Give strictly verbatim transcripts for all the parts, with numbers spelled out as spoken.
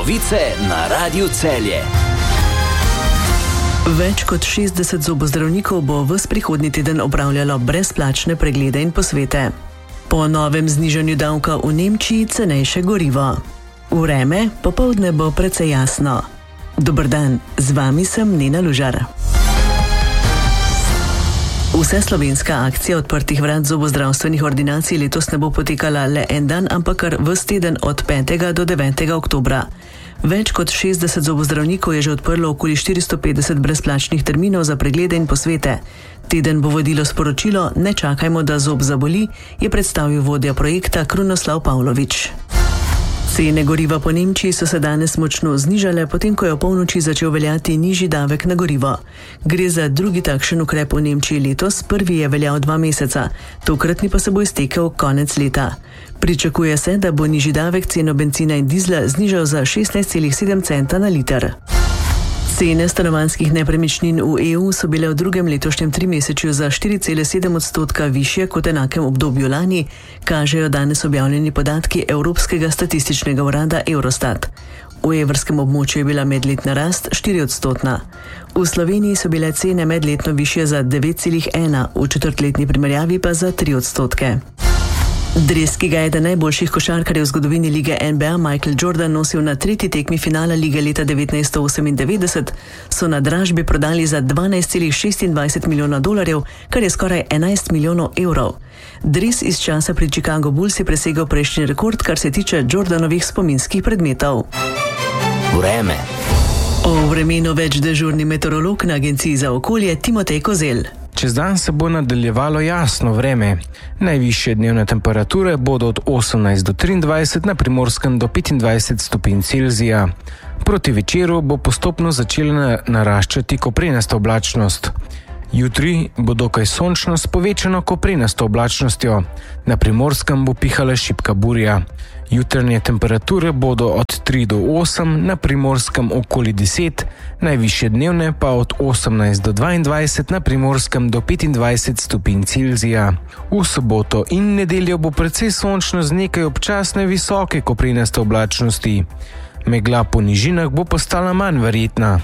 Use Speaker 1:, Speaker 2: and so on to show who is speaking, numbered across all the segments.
Speaker 1: Novice na Radiu Celje.
Speaker 2: Več kot šestdeset zobozdravnikov bo ves prihodnji teden opravljalo brezplačne preglede in posvete. Po novem znižanju davka v Nemčiji cenejše gorivo. Vreme popoldne bo precej jasno. Dober dan, z vami sem Nina Lužar. Vseslovenska akcija odprtih vrat zobozdravstvenih ordinacij letos ne bo potekala le en dan, ampak kar ves teden od petega do devetega oktobra. Več kot šestdeset zobozdravnikov je že odprlo okoli štiristo petdeset brezplačnih terminov za preglede in posvete. Teden bo vodilo sporočilo Ne čakajmo, da zob zaboli, je predstavil vodja projekta Krunoslav Pavlovič. Cene goriva po Nemčiji so se danes močno znižale, potem ko je v polnoči začel veljati nižji davek na gorivo. Gre za drugi takšen ukrep v Nemčiji letos, prvi je veljal dva meseca, tokratni pa se bo iztekel konec leta. Pričakuje se, da bo nižji davek ceno bencina in dizla znižal za šestnajst celih sedem centa na liter. Cene stanovanjskih nepremičnin v E U so bile v drugem letošnjem trimesečju za štiri cele sedem odstotka višje kot enakem obdobju lani, kažejo danes objavljeni podatki Evropskega statističnega urada Eurostat. V evrskem območju je bila medletna rast štiri odstotna. V Sloveniji so bile cene medletno višje za devet celih ena, v četrtletni primerjavi pa za tri odstotke. Dres, ki ga je eden najboljših košarkarjev v zgodovini lige N B A Michael Jordan nosil na tretji tekmi finala lige leta devetnajststo osemindevetdeset, so na dražbi prodali za dvanajst celih šestindvajset milijona dolarjev, kar je skoraj enajst milijonov evrov. Dres iz časa pri Chicago Bulls je presegel prejšnji rekord, kar se tiče Jordanovih spominskih predmetov.
Speaker 1: Vreme.
Speaker 2: O vremenu več dežurni meteorolog na Agenciji za okolje Timotej Kozel.
Speaker 3: Čez dan se bo nadaljevalo jasno vreme. Najvišje dnevne temperature bodo od osemnajst do triindvajset, na Primorskem do petindvajset stopinj Celzija. Proti večeru bo postopno začela naraščati koprenasta oblačnost. Jutri bo dokaj sončno s povečano koprenasto oblačnostjo. Na Primorskem bo pihala šibka burja. Jutranje temperature bodo od tri do osem, na Primorskem okoli deset, najvišje dnevne pa od osemnajst do dvaindvajset, na Primorskem do petindvajset stopinj Celzija. V soboto in nedeljo bo precej sončno z nekaj občasne visoke koprenaste oblačnosti. Megla po nižinah bo postala manj verjetna.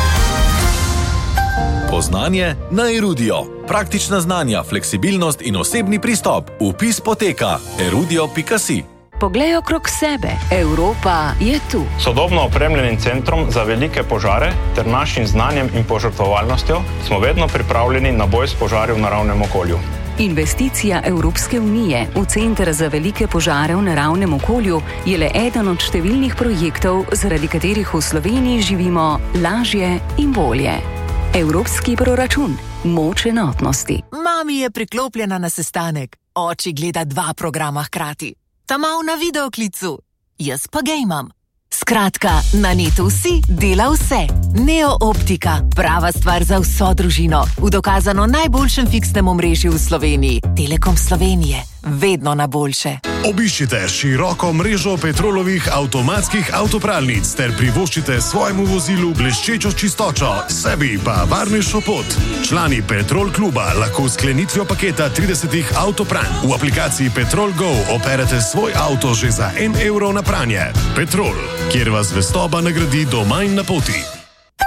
Speaker 4: Poznanje na Erudio. Praktična znanja, fleksibilnost in osebni pristop. Vpis poteka erudio pika si.
Speaker 5: Poglej okrog sebe. Evropa je tu.
Speaker 6: Sodobno opremljenim centrom za velike požare ter našim znanjem in požrtvovalnostjo smo vedno pripravljeni na boj s požari v naravnem okolju.
Speaker 5: Investicija Evropske unije v Center za velike požare v naravnem okolju je le eden od številnih projektov, zaradi katerih v Sloveniji živimo lažje in bolje. Evropski proračun. Moč enotnosti.
Speaker 7: Mami je priklopljena na sestanek. Oči gleda dva programa hkrati. Ta mal na videoklicu. Jaz pa gejmam. Skratka, na netu vsi dela vse. Neo Optika. Prava stvar za vso družino. V dokazano najboljšem fiksnem omrežju v Sloveniji. Telekom Slovenije. Vedno na boljše.
Speaker 8: Obiščite široko mrežo Petrolovih avtomatskih avtopralnic ter privoščite svojemu vozilu bleščečo čistočo, sebi pa varnejšo pot. Člani Petrol kluba lahko s sklenitvijo paketa tridesetih avtopranj v aplikaciji Petrol Go operete svoj avto že za en evro na pranje. Petrol, kjer vas zvestoba nagradi doma in na poti.